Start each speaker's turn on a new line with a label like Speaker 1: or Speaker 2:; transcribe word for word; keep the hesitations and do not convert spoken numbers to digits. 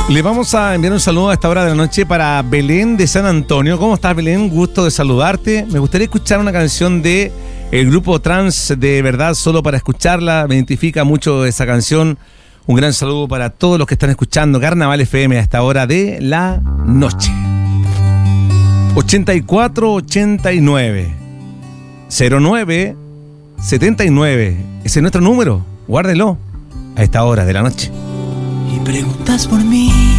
Speaker 1: Le vamos a enviar un saludo a esta hora de la noche para Belén de San Antonio. ¿Cómo estás, Belén? Gusto de saludarte. Me gustaría escuchar una canción de el grupo Trans de Verdad, solo para escucharla. Me identifica mucho esa canción. Un gran saludo para todos los que están escuchando Carnaval F M a esta hora de la noche. ochenta y cuatro ochenta y nueve cero nueve setenta y nueve. Ese es nuestro número. Guárdelo a esta hora de la noche.
Speaker 2: Y preguntas por mí.